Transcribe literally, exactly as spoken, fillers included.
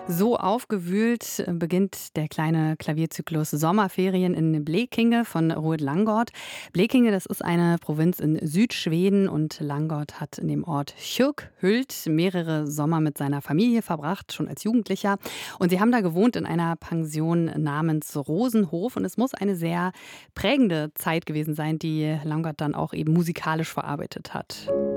So aufgewühlt äh, beginnt der kleine Klavierzyklus Sommerferien in Blekinge von Ruud Langgaard. Blekinge, das ist eine Provinz in Südschweden und Langgaard hat in dem Ort Kyrkhult mehrere Sommer mit seiner Familie verbracht, schon als Jugendlicher. Und sie haben da gewohnt in einer Pension namens Rosenhof und es muss eine sehr prägende Zeit gewesen sein, die Langgaard dann auch eben musikalisch verarbeitet hat.